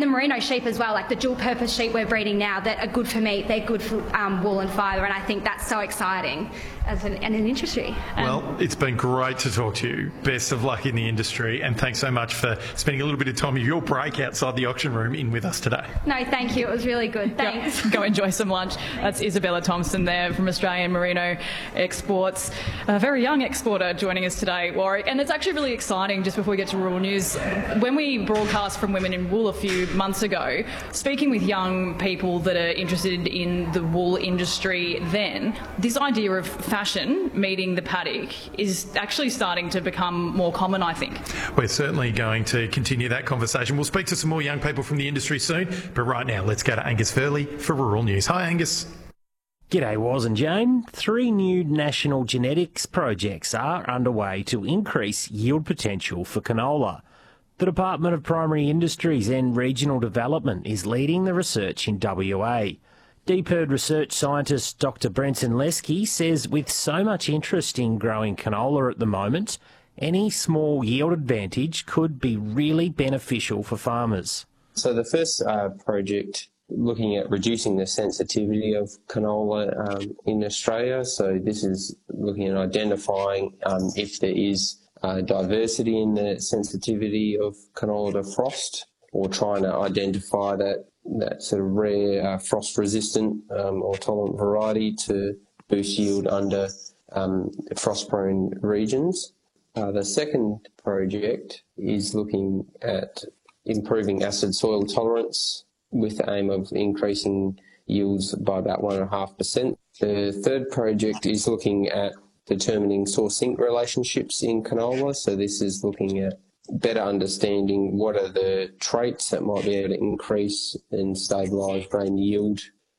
the merino sheep as well, like the dual purpose sheep we're breeding now that are good for meat, they're good for wool and fibre, and I think that's so exciting as an industry. Well, it's been great to talk to you. Best of luck in the industry, and thanks so much for spending a little bit of time of your break outside the auction room in with us today. No, thank you. It was really good. Thanks. Go enjoy some lunch. That's Isabella Thompson there from Australian Merino Exports. A very young exporter joining us today, Warwick. And it's actually really exciting, just before we get to rural news, when we broadcast from Women in Wool a few months ago, speaking with young people that are interested in the wool industry then, this idea of fashion meeting the paddock is actually starting to become more common, I think. We're certainly going to continue that conversation. We'll speak to some more young people from the industry soon, but right now let's go to Angus Furley for Rural News. Hi, Angus. G'day, Waz and Jane. 3 new national genetics projects are underway to increase yield potential for canola. The Department of Primary Industries and Regional Development is leading the research in WA. DPIRD research scientist Dr Brenton Lesky says with so much interest in growing canola at the moment, any small yield advantage could be really beneficial for farmers. So the first project looking at reducing the sensitivity of canola in Australia. So this is looking at identifying if there is diversity in the sensitivity of canola to frost, or trying to identify that sort of rare frost-resistant or tolerant variety to boost yield under frost-prone regions. The second project is looking at improving acid soil tolerance with the aim of increasing yields by about 1.5%. The third project is looking at determining source-sink relationships in canola. So this is looking at better understanding what are the traits that might be able to increase and stabilise grain yield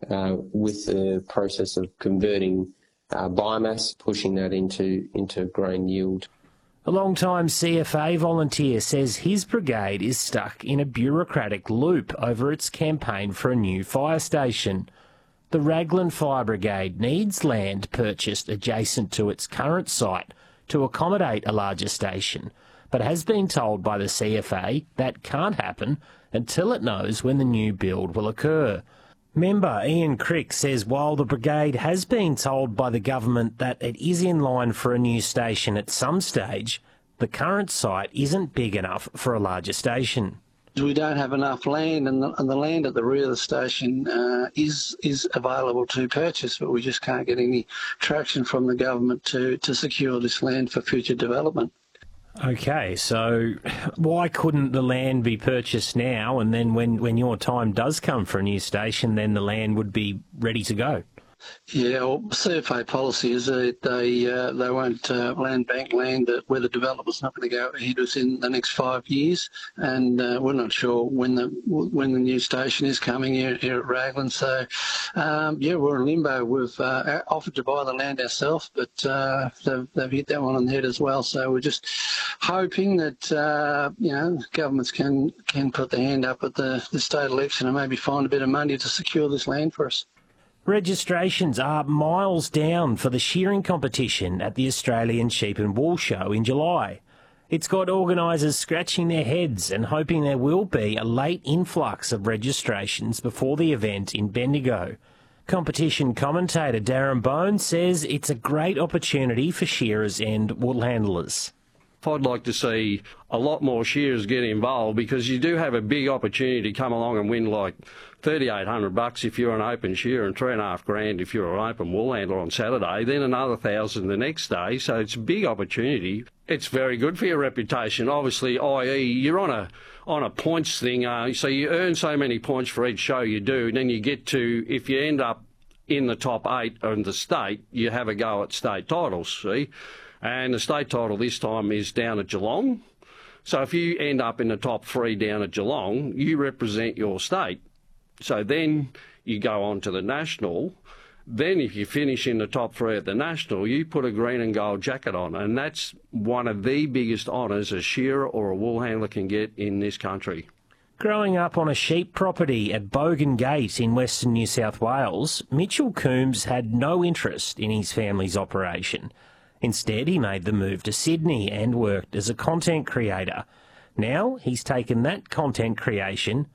with the process of converting biomass, pushing that into grain yield. A long-time CFA volunteer says his brigade is stuck in a bureaucratic loop over its campaign for a new fire station. The Raglan Fire Brigade needs land purchased adjacent to its current site to accommodate a larger station, but has been told by the CFA that can't happen until it knows when the new build will occur. Member Ian Crick says while the brigade has been told by the government that it is in line for a new station at some stage, the current site isn't big enough for a larger station. We don't have enough land, and the land at the rear of the station is available to purchase, but we just can't get any traction from the government to secure this land for future development. Okay, so why couldn't the land be purchased now, and then when your time does come for a new station, then the land would be ready to go? Yeah, well, CFA policy is that they won't land bank land where the developer's not going to go ahead within the next 5 years, and we're not sure when the new station is coming here at Raglan. So, we're in limbo. We've offered to buy the land ourselves, but they've hit that one on the head as well. So we're just hoping that governments can put their hand up at the state election and maybe find a bit of money to secure this land for us. Registrations are miles down for the shearing competition at the Australian Sheep and Wool Show in July. It's got organisers scratching their heads and hoping there will be a late influx of registrations before the event in Bendigo. Competition commentator Darren Bone says it's a great opportunity for shearers and wool handlers. I'd like to see a lot more shearers get involved, because you do have a big opportunity to come along and win like $3,800 if you're an open shearer and $3,500 if you're an open wool handler on Saturday, then another $1,000 the next day. So it's a big opportunity. It's very good for your reputation. Obviously, i.e. you're on a points thing, so you earn so many points for each show you do, and then you get to, if you end up in the top 8 in the state, you have a go at state titles, see? And the state title this time is down at Geelong. So if you end up in the top 3 down at Geelong, you represent your state. So then you go on to the national. Then if you finish in the top 3 at the national, you put a green and gold jacket on. And that's one of the biggest honours a shearer or a wool handler can get in this country. Growing up on a sheep property at Bogan Gate in Western New South Wales, Mitchell Coombs had no interest in his family's operation. Instead, he made the move to Sydney and worked as a content creator. Now, he's taken that content creation